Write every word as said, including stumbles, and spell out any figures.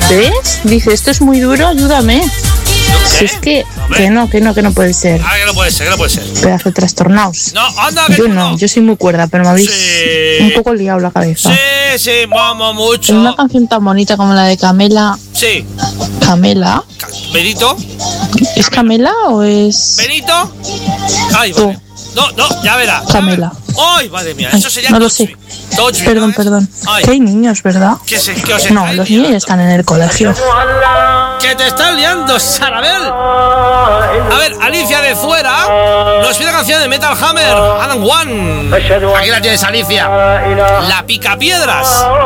¿Ves? Dice, esto es muy duro, ayúdame. Si es que, que no, que no, que no puede ser. Ah, que no puede ser, que no puede ser. Pedazo de trastornados. No, anda, que Yo no. no, yo soy muy cuerda, pero me habéis Sí. un poco liado la cabeza. Sí, sí, vamos mucho. Una canción tan bonita como la de Camela. Sí. ¿Camela? ¿Benito? ¿Es Camela o es...? ¿Benito? Ay, vale. No, no, ya verá. Camela. Ay, madre mía, Ay, eso sería no lo Touch sé. Me. Touch Me, Perdón, ¿no? perdón. Ay. Que hay niños, ¿verdad? ¿Qué se, qué os No, estáis los liando? niños están en el colegio. ¡Que te estás liando, Sarabel! A ver, Alicia de fuera nos pide la canción de Metal Hammer, Adam One. Aquí la tienes, Alicia. La Picapiedras.